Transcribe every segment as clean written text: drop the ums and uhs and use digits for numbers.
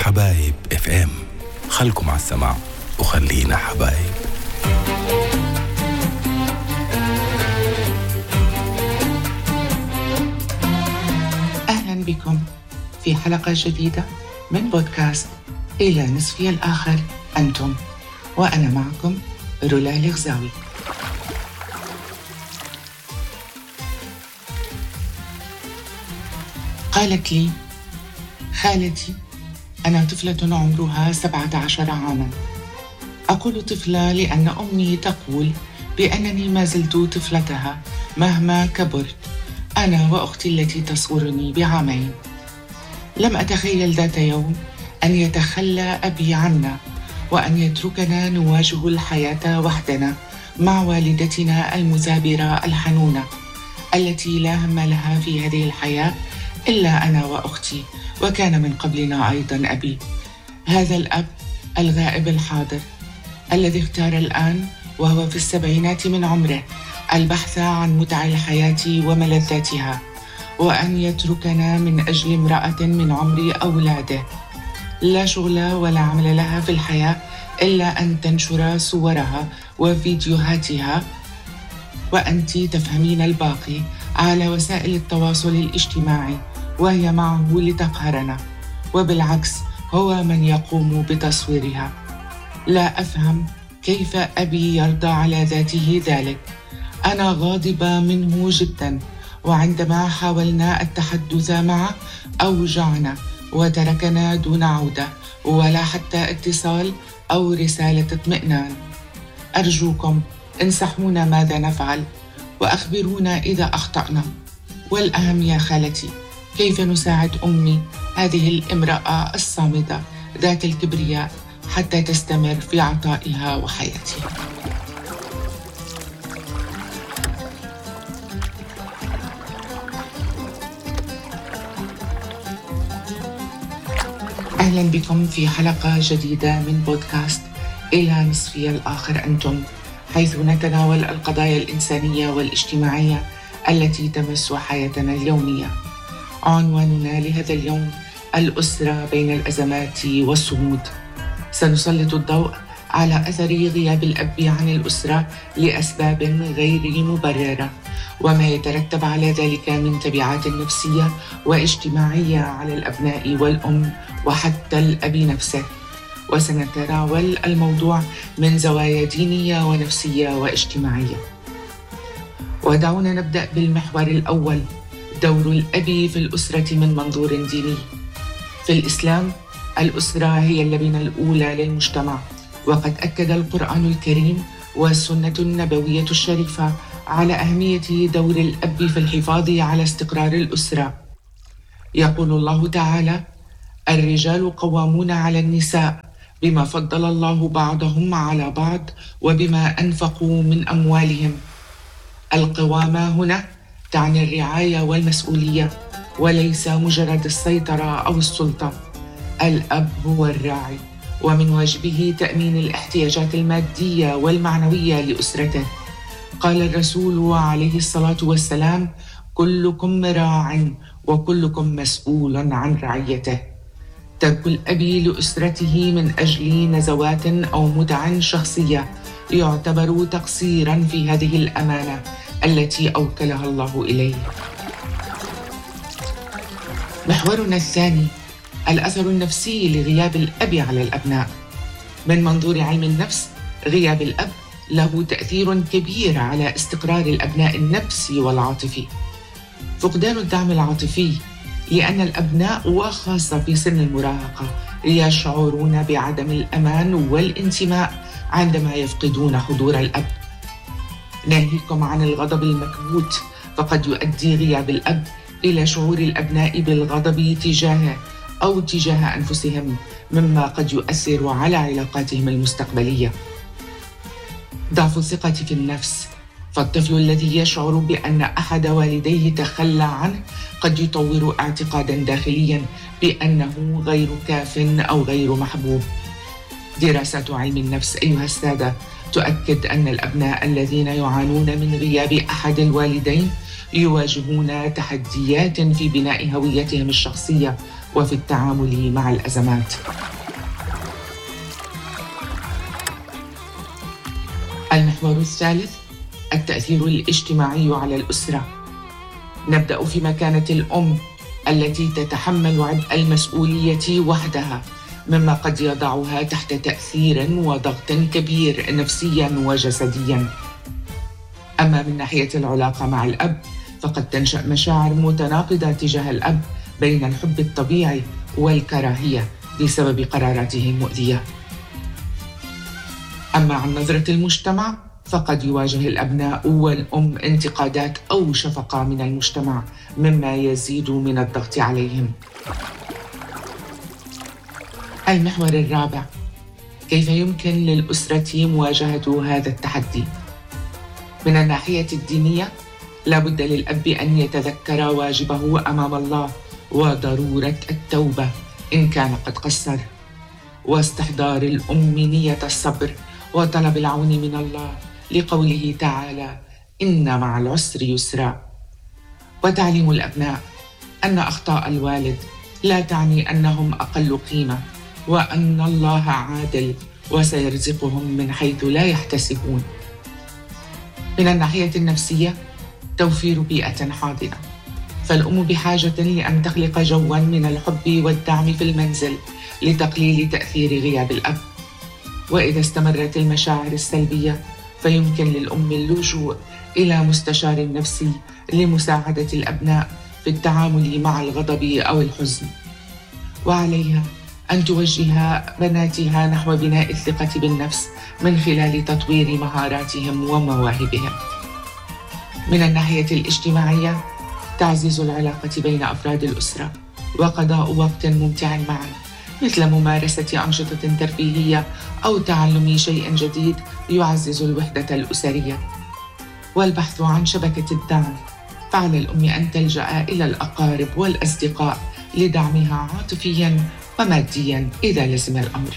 حبايب اف ام، خلكم على السماع وخلينا حبايب. أهلا بكم في حلقة جديدة من بودكاست إلى نصفي الآخر أنتم، وأنا معكم رولا الغزاوي. قالت لي خالتي: أنا طفلة عمرها 17 عاماً. أقول طفلة لأن أمي تقول بأنني ما زلت طفلتها مهما كبرت، أنا وأختي التي تصغرني بعامين. لم أتخيل ذات يوم أن يتخلى أبي عنا وأن يتركنا نواجه الحياة وحدنا مع والدتنا المثابرة الحنونة التي لا هم لها في هذه الحياة إلا أنا وأختي، وكان من قبلنا أيضا أبي، هذا الأب الغائب الحاضر الذي اختار الآن وهو في 70 من عمره البحث عن متع الحياة وملذاتها، وأن يتركنا من أجل امرأة من عمر أولاده لا شغل ولا عمل لها في الحياة إلا أن تنشر صورها وفيديوهاتها، وأنت تفهمين الباقي على وسائل التواصل الاجتماعي، وهي معه لتقهرنا، وبالعكس هو من يقوم بتصويرها. لا أفهم كيف أبي يرضى على ذاته ذلك. أنا غاضبة منه جدا، وعندما حاولنا التحدث معه أوجعنا وتركنا دون عودة ولا حتى اتصال أو رسالة اطمئنان. أرجوكم انصحونا ماذا نفعل وأخبرونا إذا أخطأنا، والأهم يا خالتي كيف نساعد أمي هذه الامرأة الصامتة ذات الكبرياء حتى تستمر في عطائها وحياتها. أهلا بكم في حلقة جديدة من بودكاست إلى نصفي الآخر أنتم، حيث نتناول القضايا الإنسانية والاجتماعية التي تمس حياتنا اليومية. عنواننا لهذا اليوم: الأسرة بين الأزمات والصمود. سنسلط الضوء على أثر غياب الأب عن الأسرة لأسباب غير مبررة، وما يترتب على ذلك من تبعات نفسية واجتماعية على الأبناء والأم وحتى الأب نفسه. وسنتناول الموضوع من زوايا دينية ونفسية واجتماعية. ودعونا نبدأ بالمحور الأول: دور الأب في الأسرة من منظور ديني. في الإسلام الأسرة هي اللبنة الأولى للمجتمع، وقد أكد القرآن الكريم والسنة النبوية الشريفة على أهمية دور الأب في الحفاظ على استقرار الأسرة. يقول الله تعالى: الرجال قوامون على النساء بما فضل الله بعضهم على بعض وبما أنفقوا من أموالهم. القوامة هنا تعني الرعاية والمسؤولية، وليس مجرد السيطرة أو السلطة. الأب هو الراعي، ومن واجبه تأمين الاحتياجات المادية والمعنوية لأسرته. قال الرسول عليه الصلاة والسلام: كلكم راع وكلكم مسؤول عن رعيته. ترك الأب لأسرته من أجل نزوات أو متع شخصية يعتبر تقصيراً في هذه الأمانة التي أوكلها الله إليه. محورنا الثاني: الأثر النفسي لغياب الأب على الأبناء. من منظور علم النفس، غياب الأب له تأثير كبير على استقرار الأبناء النفسي والعاطفي. فقدان الدعم العاطفي، لأن الأبناء وخاصة في سن المراهقة يشعرون بعدم الأمان والانتماء عندما يفقدون حضور الأب. ناهيكم عن الغضب المكبوت، فقد يؤدي غياب الأب إلى شعور الأبناء بالغضب تجاهه أو تجاه أنفسهم، مما قد يؤثر على علاقاتهم المستقبلية. ضعف الثقة في النفس، فالطفل الذي يشعر بأن أحد والديه تخلى عنه قد يطور اعتقاداً داخلياً بأنه غير كاف أو غير محبوب. دراسات علم النفس أيها السادة تؤكد أن الأبناء الذين يعانون من غياب أحد الوالدين يواجهون تحديات في بناء هويتهم الشخصية وفي التعامل مع الأزمات. المحور الثالث: التأثير الاجتماعي على الأسرة. نبدأ في مكانة الأم التي تتحمل عبء المسؤولية وحدها، مما قد يضعها تحت تأثير وضغط كبير نفسيا وجسديا. أما من ناحية العلاقة مع الأب، فقد تنشأ مشاعر متناقضة تجاه الأب بين الحب الطبيعي والكراهية بسبب قراراته المؤذية. أما عن نظرة المجتمع، فقد يواجه الأبناء والأم انتقادات أو شفقة من المجتمع، مما يزيد من الضغط عليهم. المحور الرابع: كيف يمكن للأسرة مواجهة هذا التحدي؟ من الناحية الدينية، لا بد للأب أن يتذكر واجبه أمام الله وضرورة التوبة إن كان قد قصر، واستحضار الأم نية الصبر وطلب العون من الله، لقوله تعالى: إن مع العسر يسرا. وتعليم الأبناء أن أخطاء الوالد لا تعني أنهم أقل قيمة، وأن الله عادل وسيرزقهم من حيث لا يحتسبون. من الناحية النفسية، توفير بيئة حاضنة، فالأم بحاجة لأن تخلق جواً من الحب والدعم في المنزل لتقليل تأثير غياب الأب. وإذا استمرت المشاعر السلبية، فيمكن للأم اللجوء إلى مستشار نفسي لمساعدة الأبناء في التعامل مع الغضب أو الحزن. وعليها أن توجه بناتها نحو بناء الثقة بالنفس من خلال تطوير مهاراتهم ومواهبهم. من الناحية الاجتماعية، تعزيز العلاقة بين أفراد الأسرة وقضاء وقت ممتع معا، مثل ممارسة أنشطة ترفيهية أو تعلم شيء جديد يعزز الوحدة الأسرية. والبحث عن شبكة الدعم، فعلى الأم أن تلجأ إلى الأقارب والأصدقاء لدعمها عاطفياً ومادياً إذا لزم الأمر.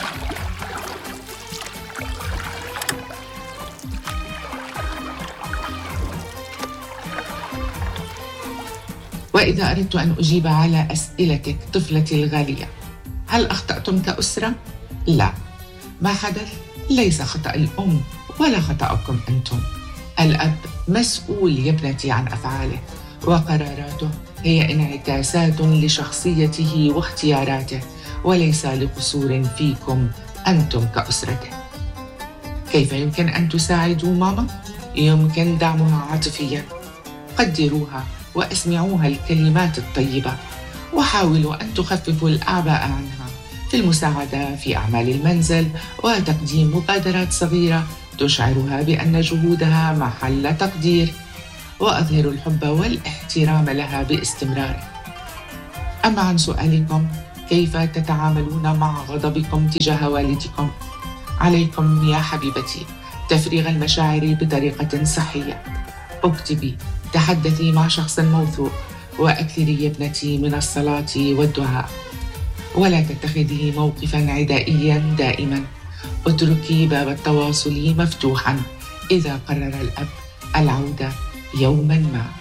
وإذا أردت أن أجيب على أسئلتك طفلتي الغالية: هل أخطأتم كأسرة؟ لا، ما حدث ليس خطأ الأم ولا خطأكم أنتم. الأب مسؤول يا ابنتي عن أفعاله، وقراراته هي انعكاسات لشخصيته واختياراته، وليس لقصور فيكم أنتم كأسرته. كيف يمكن أن تساعدوا ماما؟ يمكن دعمها عاطفياً. قدروها واسمعوها الكلمات الطيبة، وحاولوا أن تخففوا الأعباء عنها في المساعدة في أعمال المنزل وتقديم مبادرات صغيرة تشعرها بأن جهودها محل تقدير، وأظهروا الحب والاحترام لها باستمرار. أما عن سؤالكم: كيف تتعاملون مع غضبكم تجاه والدكم؟ عليكم يا حبيبتي تفريغ المشاعر بطريقة صحية. اكتبي، تحدثي مع شخص موثوق، وأكثري يا ابنتي من الصلاة والدعاء. ولا تتخذي موقفاً عدائياً دائماً. اتركي باب التواصل مفتوحاً إذا قرر الأب العودة يوماً ما.